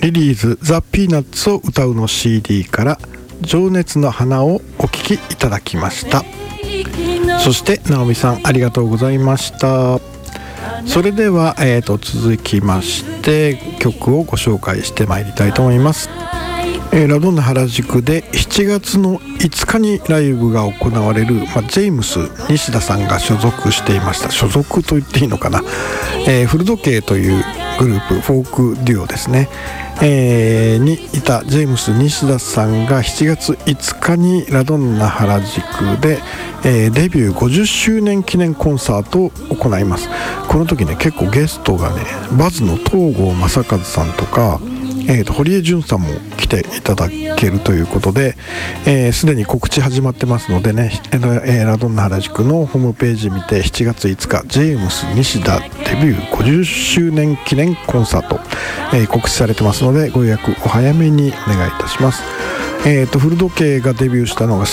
リリーズザ・ピーナッツを歌うの CD から情熱の花をお聴きいただきました。そして直美さんありがとうございました。それでは、続きまして曲をご紹介してまいりたいと思います。ラドンナ原宿で7月の5日にライブが行われる、ジェームス西田さんが所属していました、所属と言っていいのかな、フル時計というグループ、フォークデュオですね、にいたジェームス西田さんが7月5日にラドンナ原宿で、デビュー50周年記念コンサートを行います。この時ね結構ゲストがねバズの東郷正和さんとか堀江潤さんも来ていただけるということで、すでに告知始まってますのでね、ラドンナ原宿のホームページ見て7月5日ジェームス西田デビュー50周年記念コンサート、告知されてますのでご予約お早めにお願いいたします。フル時計がデビューしたのが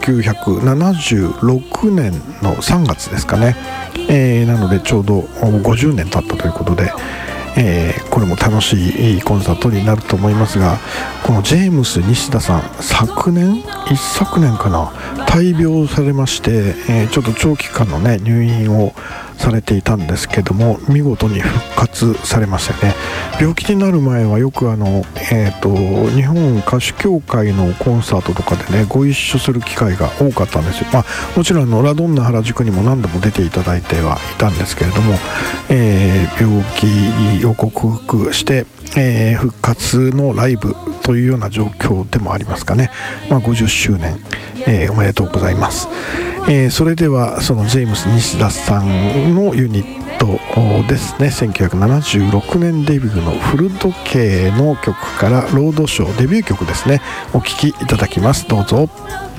1976年の3月ですかね、なのでちょうど50年経ったということで、これも楽しいコンサートになると思いますが、このジェームス西田さん一昨年かな大病されまして、ちょっと長期間のね入院をされていたんですけども見事に復活されましたね。病気になる前はよく日本歌手協会のコンサートとかでねご一緒する機会が多かったんですよ。もちろんラドンナ原宿にも何度も出ていただいてはいたんですけれども、病気を克服して、復活のライブというような状況でもありますかね。50周年、おめでとうございます。それではそのジェームス西田さんのユニットですね、1976年デビューのフル時計の曲からロードショーデビュー曲ですね、お聴きいただきます。どうぞ。